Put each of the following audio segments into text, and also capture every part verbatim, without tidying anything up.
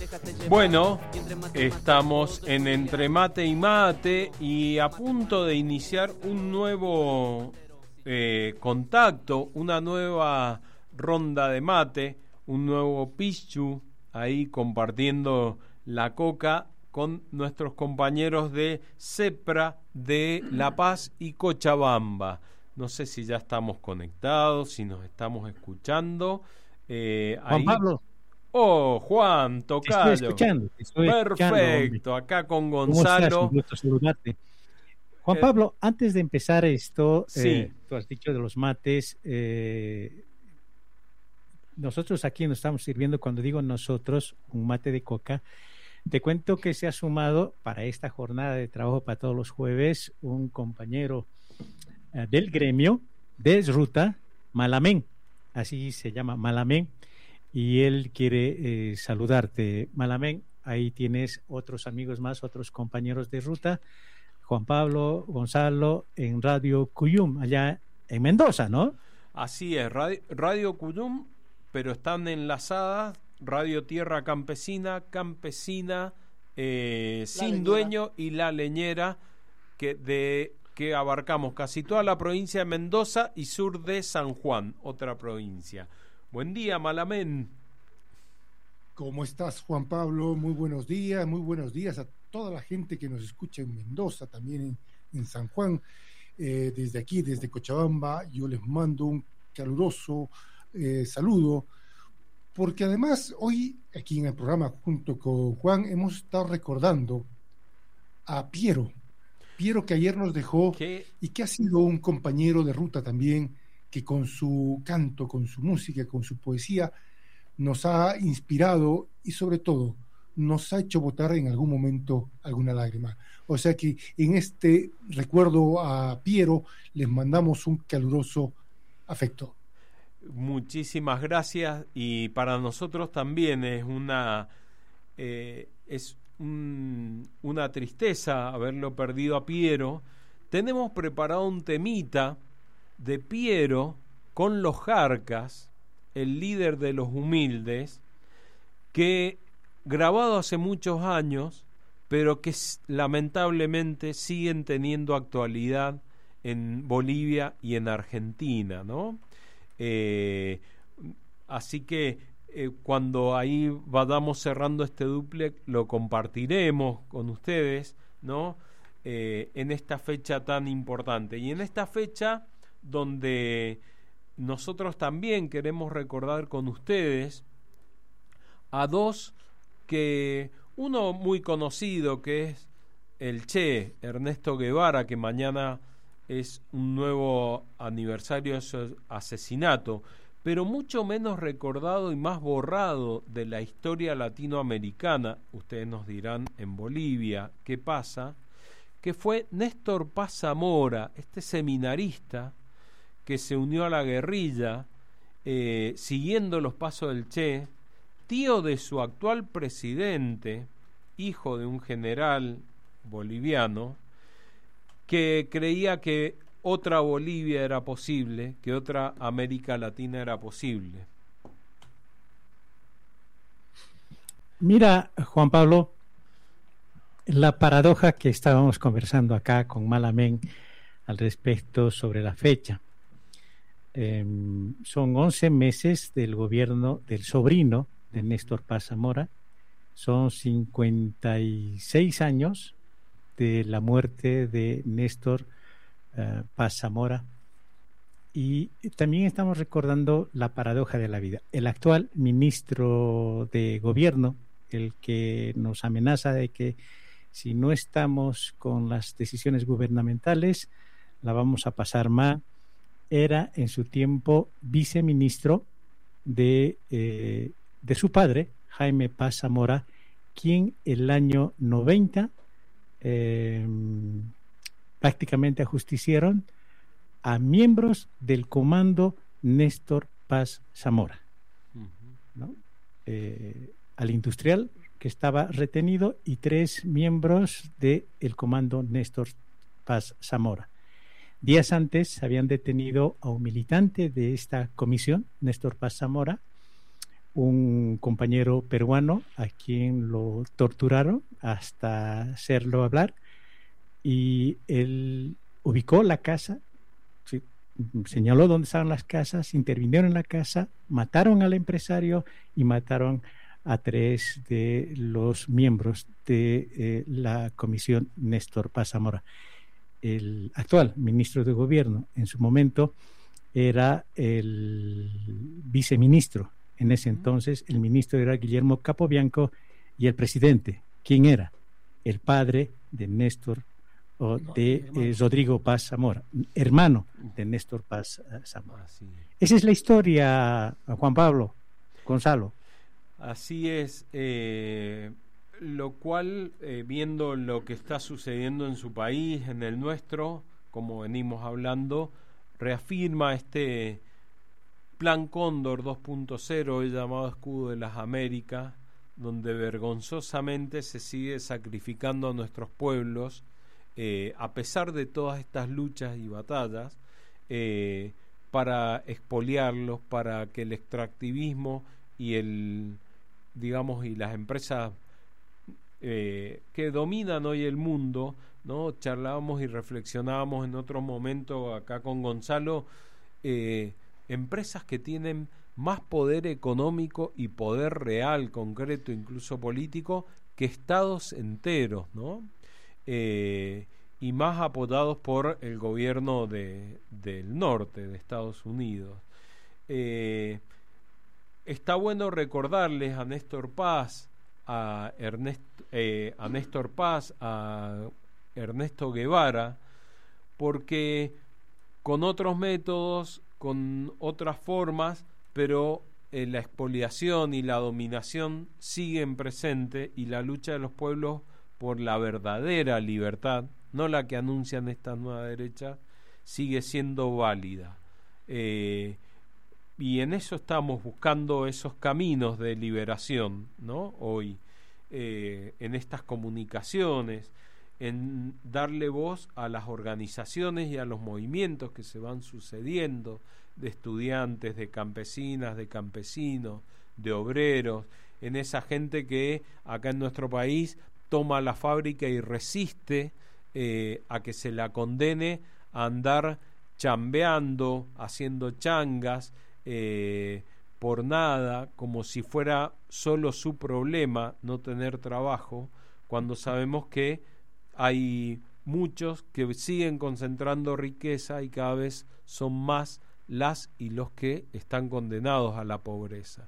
Bueno, estamos en Entre Mate y Mate y a punto de iniciar un nuevo eh, contacto, una nueva ronda de mate, un nuevo pichu, ahí compartiendo la coca con nuestros compañeros de CEPRA de La Paz y Cochabamba. No sé si ya estamos conectados, si nos estamos escuchando. Eh, Juan ahí... Pablo. Oh, Juan, tocayo. Te estoy escuchando. Te estoy Perfecto, escuchando, acá con ¿cómo estás? Gonzalo. Un gusto saludarte. Juan Eh, Pablo, antes de empezar esto, sí. eh, tú has dicho de los mates, eh, nosotros aquí nos estamos sirviendo, cuando digo nosotros, un mate de coca. Te cuento que se ha sumado para esta jornada de trabajo para todos los jueves un compañero eh, del gremio de Ruta, Malamén, así se llama, Malamén, y él quiere eh, saludarte. Malamén, ahí tienes otros amigos más, otros compañeros de Ruta, Juan Pablo, Gonzalo, en Radio Cuyum, allá en Mendoza, ¿no? Así es, Radio, Radio Cuyum, pero están enlazadas Radio Tierra Campesina, Campesina, eh, Sin Leñera. Dueño y La Leñera, que, de, que abarcamos casi toda la provincia de Mendoza y sur de San Juan, otra provincia. Buen día, Malamén. ¿Cómo estás, Juan Pablo? Muy buenos días, muy buenos días a toda la gente que nos escucha en Mendoza, también en, en San Juan. Eh, desde aquí, desde Cochabamba, yo les mando un caluroso eh, saludo, porque además hoy, aquí en el programa, junto con Juan, hemos estado recordando a Piero. Piero, que ayer nos dejó ¿Qué? y que ha sido un compañero de ruta también, que con su canto, con su música, con su poesía, nos ha inspirado y sobre todo nos ha hecho botar en algún momento alguna lágrima. O sea que en este recuerdo a Piero les mandamos un caluroso afecto. Muchísimas gracias, y para nosotros también es una eh, es un, una tristeza haberlo perdido a Piero. Tenemos preparado un temita de Piero con los Jarcas, el líder de los humildes, que grabado hace muchos años, pero que lamentablemente siguen teniendo actualidad en Bolivia y en Argentina, ¿no? Eh, así que eh, cuando ahí vayamos cerrando este duplex lo compartiremos con ustedes, ¿no? Eh, en esta fecha tan importante y en esta fecha donde nosotros también queremos recordar con ustedes a dos, que uno muy conocido, que es el Che, Ernesto Guevara, que mañana es un nuevo aniversario de su asesinato, pero mucho menos recordado y más borrado de la historia latinoamericana. Ustedes nos dirán en Bolivia qué pasa, que fue Néstor Paz Zamora, este seminarista que se unió a la guerrilla eh, siguiendo los pasos del Che, tío de su actual presidente, hijo de un general boliviano, que creía que otra Bolivia era posible, que otra América Latina era posible. Mira, Juan Pablo, la paradoja que estábamos conversando acá con Malamén al respecto sobre la fecha. Eh, son once meses del gobierno del sobrino de Néstor Paz Zamora, son cincuenta y seis años de la muerte de Néstor uh, Paz Zamora, y también estamos recordando la paradoja de la vida. El actual ministro de gobierno, el que nos amenaza de que si no estamos con las decisiones gubernamentales la vamos a pasar mal, era en su tiempo viceministro de, eh, de su padre, Jaime Paz Zamora, quien el año noventa eh, prácticamente ajusticiaron a miembros del comando Néstor Paz Zamora, ¿no? Eh, al industrial que estaba retenido y tres miembros del comando Néstor Paz Zamora. Días antes habían detenido a un militante de esta comisión, Néstor Paz Zamora, un compañero peruano a quien lo torturaron hasta hacerlo hablar, y él ubicó la casa, sí, señaló dónde estaban las casas, intervinieron en la casa, mataron al empresario y mataron a tres de los miembros de eh, la comisión Néstor Paz Zamora. El actual ministro de gobierno en su momento era el viceministro. En ese entonces el ministro era Guillermo Capobianco, y el presidente, ¿quién era? El padre de Néstor o No, de eh, Rodrigo Paz Zamora, hermano de Néstor Paz eh, Zamora. Así es. Esa es la historia, Juan Pablo, Gonzalo. Así es, eh, lo cual, eh, viendo lo que está sucediendo en su país, en el nuestro, como venimos hablando, reafirma este Plan Cóndor dos punto cero, el llamado Escudo de las Américas, donde vergonzosamente se sigue sacrificando a nuestros pueblos, eh, a pesar de todas estas luchas y batallas, eh, para expoliarlos, para que el extractivismo y el digamos y las empresas eh, que dominan hoy el mundo, ¿no? Charlábamos y reflexionábamos en otro momento acá con Gonzalo, eh, empresas que tienen más poder económico y poder real, concreto, incluso político, que estados enteros, ¿no? Eh, y más apoyados por el gobierno de, del norte de Estados Unidos. Eh, está bueno recordarles a Néstor Paz, a, Ernest, eh, a Néstor Paz, a Ernesto Guevara, porque con otros métodos, con otras formas, pero eh, la expoliación y la dominación siguen presentes, y la lucha de los pueblos por la verdadera libertad, no la que anuncian estas nuevas derechas, sigue siendo válida. Eh, y en eso estamos buscando esos caminos de liberación, ¿no? Hoy, eh, en estas comunicaciones, en darle voz a las organizaciones y a los movimientos que se van sucediendo, de estudiantes, de campesinas, de campesinos, de obreros, en esa gente que acá en nuestro país toma la fábrica y resiste eh, a que se la condene a andar chambeando, haciendo changas eh, por nada, como si fuera solo su problema no tener trabajo, cuando sabemos que hay muchos que siguen concentrando riqueza y cada vez son más las y los que están condenados a la pobreza.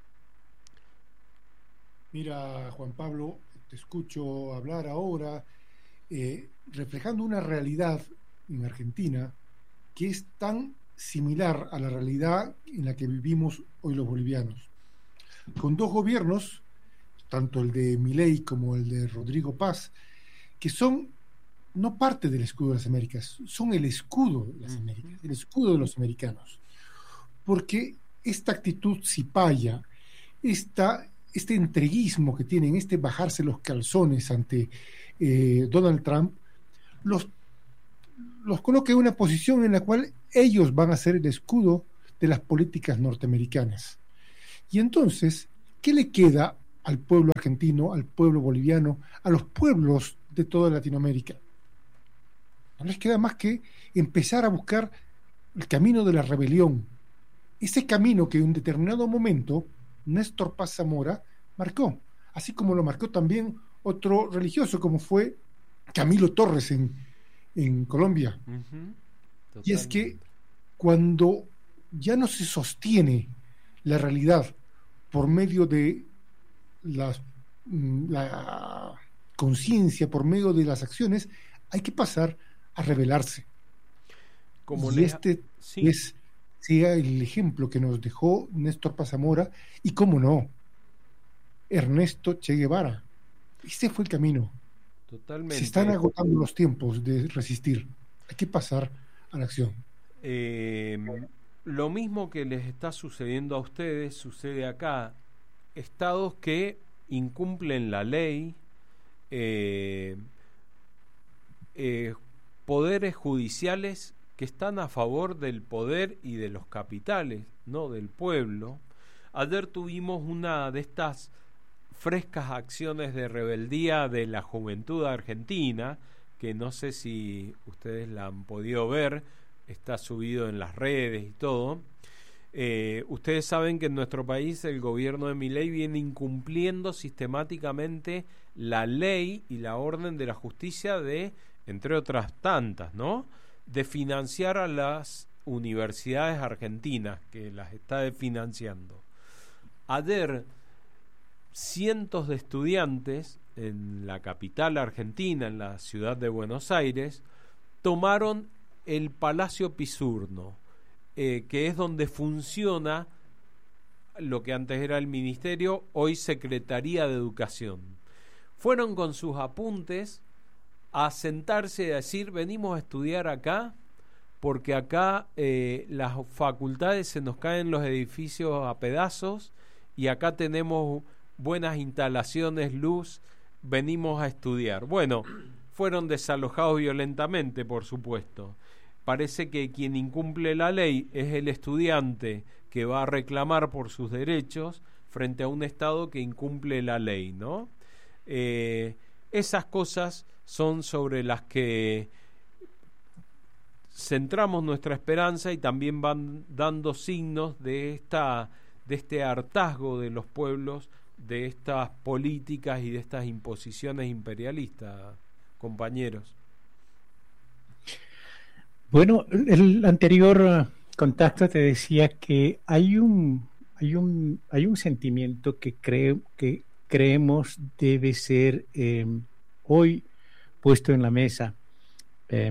Mira, Juan Pablo, te escucho hablar ahora eh, reflejando una realidad en Argentina que es tan similar a la realidad en la que vivimos hoy los bolivianos, con dos gobiernos, tanto el de Milei como el de Rodrigo Paz, que son no parte del escudo de las Américas, son el escudo de las Américas, el escudo de los americanos, porque esta actitud cipaya, esta, este entreguismo que tienen, este bajarse los calzones ante eh, Donald Trump, los, los coloca en una posición en la cual ellos van a ser el escudo de las políticas norteamericanas. Y entonces, ¿qué le queda al pueblo argentino, al pueblo boliviano, a los pueblos de toda Latinoamérica? No les queda más que empezar a buscar el camino de la rebelión, ese camino que en un determinado momento Néstor Paz Zamora marcó, así como lo marcó también otro religioso como fue Camilo Torres en, en Colombia. Uh-huh. Y es que cuando ya no se sostiene la realidad por medio de las, la conciencia, por medio de las acciones, hay que pasar a rebelarse. Como y le... este sí. es, sea el ejemplo que nos dejó Néstor Paz Zamora y, cómo no, Ernesto Che Guevara. Ese fue el camino. Totalmente. Se están agotando los tiempos de resistir. Hay que pasar a la acción. Eh, lo mismo que les está sucediendo a ustedes sucede acá. Estados que incumplen la ley, eh, eh, poderes judiciales que están a favor del poder y de los capitales, no del pueblo, Ayer tuvimos una de estas frescas acciones de rebeldía de la juventud argentina, que no sé si ustedes la han podido ver, está subido en las redes y todo. Eh, ustedes saben que en nuestro país el gobierno de Milei viene incumpliendo sistemáticamente la ley y la orden de la justicia de, entre otras tantas, ¿no?, de financiar a las universidades argentinas, que las está financiando. Ayer, cientos de estudiantes en la capital argentina, en la ciudad de Buenos Aires, tomaron el Palacio Pisurno, eh, que es donde funciona lo que antes era el Ministerio, hoy Secretaría de Educación. Fueron con sus apuntes a sentarse y a decir: venimos a estudiar acá porque acá eh, las facultades se nos caen los edificios a pedazos y acá tenemos buenas instalaciones, luz, venimos a estudiar. Bueno, fueron desalojados violentamente, por supuesto. Parece que quien incumple la ley es el estudiante que va a reclamar por sus derechos frente a un Estado que incumple la ley, ¿no? Eh, esas cosas son sobre las que centramos nuestra esperanza y también van dando signos de esta de este hartazgo de los pueblos de estas políticas y de estas imposiciones imperialistas, compañeros. Bueno, el anterior contacto te decía que hay un hay un hay un sentimiento que creo que creemos debe ser eh, hoy puesto en la mesa, eh,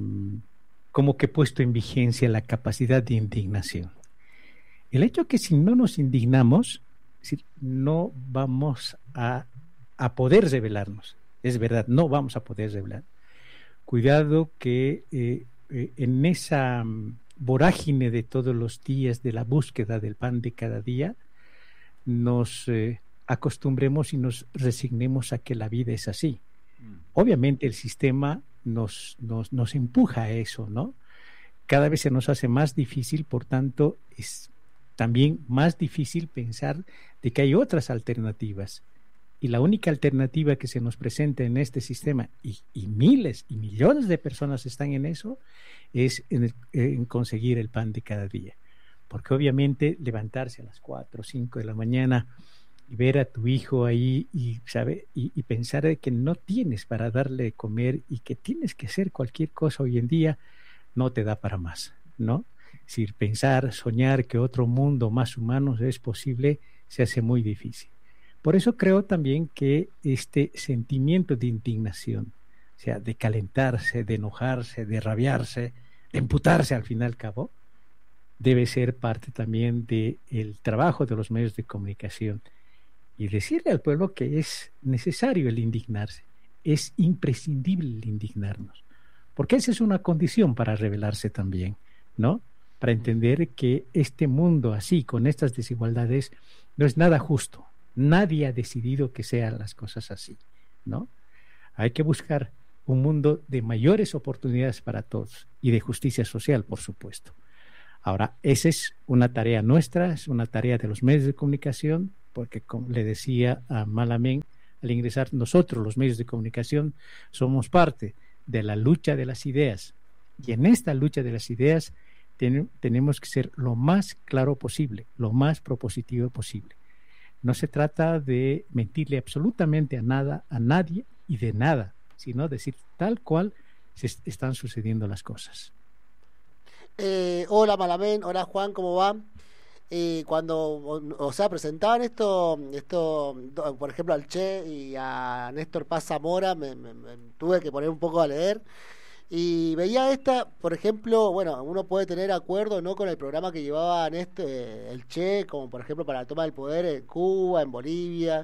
como que puesto en vigencia la capacidad de indignación. El hecho que si no nos indignamos, es decir, no vamos a, a poder rebelarnos. Es verdad, no vamos a poder rebelar. Cuidado que eh, eh, en esa vorágine de todos los días de la búsqueda del pan de cada día, nos eh, acostumbremos y nos resignemos a que la vida es así. Mm. Obviamente el sistema nos, nos, nos empuja a eso, ¿no? Cada vez se nos hace más difícil, por tanto, es también más difícil pensar de que hay otras alternativas. Y la única alternativa que se nos presenta en este sistema, y, y miles y millones de personas están en eso, es en, el, en conseguir el pan de cada día. Porque obviamente levantarse a las cuatro o cinco de la mañana y ver a tu hijo ahí y, ¿sabe? y, y pensar de que no tienes para darle de comer y que tienes que hacer cualquier cosa hoy en día, no te da para más, ¿no? Es decir, pensar, soñar que otro mundo más humano es posible, se hace muy difícil. Por eso creo también que este sentimiento de indignación, o sea, de calentarse, de enojarse, de rabiarse, de emputarse al fin y al cabo, debe ser parte también del trabajo de los medios de comunicación. Y decirle al pueblo que es necesario el indignarse, es imprescindible el indignarnos, porque esa es una condición para rebelarse también, ¿no? Para entender que este mundo así, con estas desigualdades, no es nada justo. Nadie ha decidido que sean las cosas así, ¿no? Hay que buscar un mundo de mayores oportunidades para todos y de justicia social, por supuesto. Ahora, esa es una tarea nuestra, es una tarea de los medios de comunicación, porque como le decía a Malamén, al ingresar, nosotros los medios de comunicación somos parte de la lucha de las ideas, y en esta lucha de las ideas ten, tenemos que ser lo más claro posible, lo más propositivo posible. No se trata de mentirle absolutamente a nada, a nadie y de nada, sino decir tal cual se est- están sucediendo las cosas. Eh, hola Malamén, hola Juan, ¿cómo va? Eh, cuando, o, o sea, presentaban esto, esto, por ejemplo, al Che y a Néstor Paz Zamora, me, me, me tuve que poner un poco a leer y veía esta, por ejemplo, bueno, uno puede tener acuerdo, ¿no?, con el programa que llevaba Néstor, el Che, como por ejemplo para la toma del poder en Cuba, en Bolivia,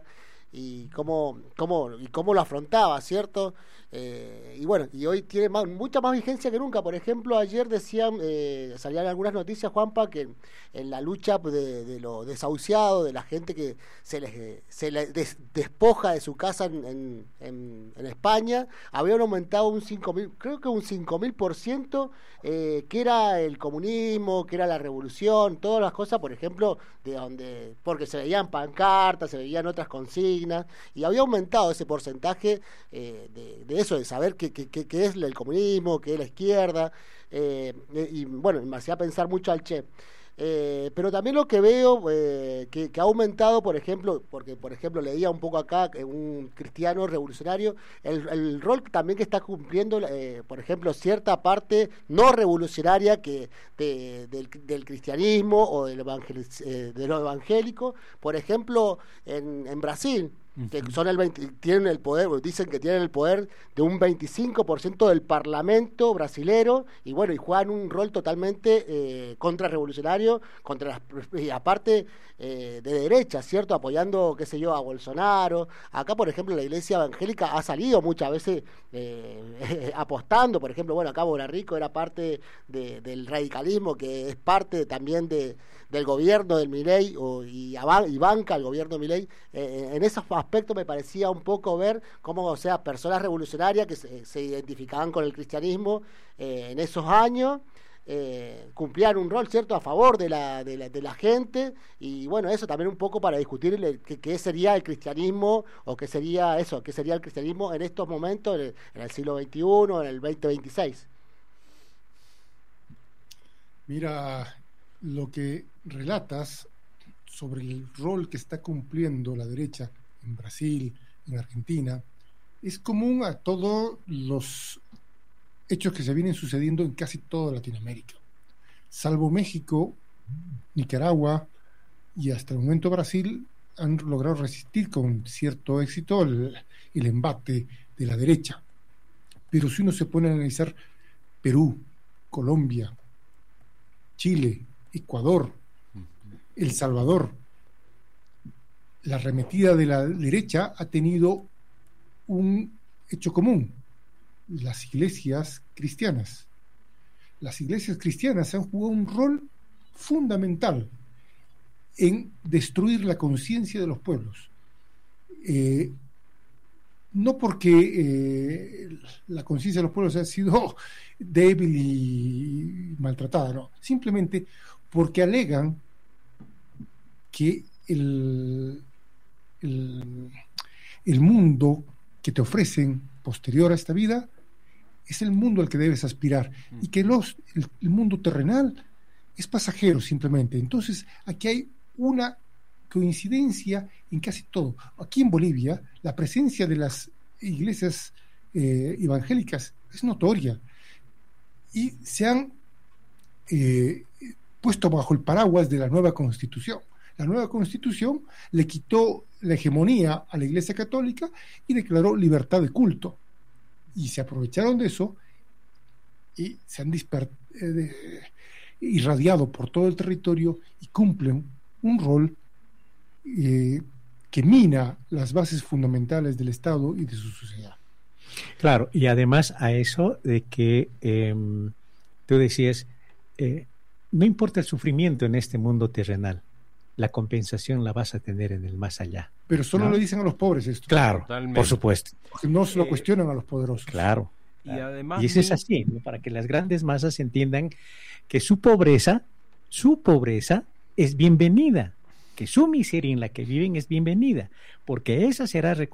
y cómo, cómo, y cómo lo afrontaba, ¿cierto? Eh, y bueno, y hoy tiene más, mucha más vigencia que nunca. Por ejemplo, ayer decían, eh, salían algunas noticias, Juanpa, que en, en la lucha de, de los desahuciados, de la gente que se les, se les des, despoja de su casa en, en, en, en España, habían aumentado un cinco mil, creo que un cinco mil por ciento, eh, que era el comunismo, que era la revolución, todas las cosas, por ejemplo, de donde, porque se veían pancartas, se veían otras consignas, y había aumentado ese porcentaje eh, de, de eso, de saber qué, qué, qué, qué es el comunismo, qué es la izquierda, eh, y bueno, me hacía pensar mucho al Che. Eh, pero también lo que veo eh, que, que ha aumentado, por ejemplo, porque por ejemplo leía un poco acá que un cristiano revolucionario, el, el rol también que está cumpliendo, eh, por ejemplo, cierta parte no revolucionaria que de, del, del cristianismo o del evangel, eh, de lo evangélico, por ejemplo, en, en Brasil, que son el veinte, tienen el poder, dicen que tienen el poder de un veinticinco por ciento del parlamento brasilero, y bueno, y juegan un rol totalmente eh, contrarrevolucionario, contra las, y aparte eh, de derecha, ¿cierto? Apoyando, qué sé yo, a Bolsonaro. Acá, por ejemplo, la iglesia evangélica ha salido muchas veces eh, apostando, por ejemplo, bueno, acá Borarico era parte de, del radicalismo, que es parte también de del gobierno del Milei o, y, y banca el gobierno de Milei. Eh, en esos aspectos me parecía un poco ver cómo, o sea, personas revolucionarias que se, se identificaban con el cristianismo eh, en esos años eh, cumplían un rol, ¿cierto?, a favor de la, de la de la gente, y bueno, eso también un poco para discutir qué, qué sería el cristianismo, o qué sería eso, qué sería el cristianismo en estos momentos, en el, en el siglo veintiuno, en el veinte veintiséis. Mira, lo que relatas sobre el rol que está cumpliendo la derecha en Brasil, en Argentina, es común a todos los hechos que se vienen sucediendo en casi toda Latinoamérica. Salvo México, Nicaragua y hasta el momento Brasil han logrado resistir con cierto éxito el, el embate de la derecha. Pero si uno se pone a analizar Perú, Colombia, Chile, Ecuador, El Salvador, la arremetida de la derecha ha tenido un hecho común: las iglesias cristianas. Las iglesias cristianas han jugado un rol fundamental en destruir la conciencia de los pueblos. Eh, no porque eh, la conciencia de los pueblos ha sido débil y maltratada, no, simplemente porque alegan que el, el, el mundo que te ofrecen posterior a esta vida es el mundo al que debes aspirar, y que los, el, el mundo terrenal es pasajero simplemente. Entonces aquí hay una coincidencia en casi todo. Aquí en Bolivia la presencia de las iglesias eh, evangélicas es notoria, y se han eh, puesto bajo el paraguas de la nueva Constitución. La nueva Constitución le quitó la hegemonía a la Iglesia Católica y declaró libertad de culto. Y se aprovecharon de eso y se han disper- eh, de, irradiado por todo el territorio y cumplen un rol eh, que mina las bases fundamentales del Estado y de su sociedad. Claro, y además a eso de que eh, tú decías, eh, no importa el sufrimiento en este mundo terrenal, la compensación la vas a tener en el más allá. Pero solo ¿no? lo dicen a los pobres esto. Claro, Totalmente. por supuesto. Porque no se lo Eh, cuestionan a los poderosos. Claro. Y además, Y eso es así, ¿no? Para que las grandes masas entiendan que su pobreza, su pobreza es bienvenida, que su miseria en la que viven es bienvenida, porque esa será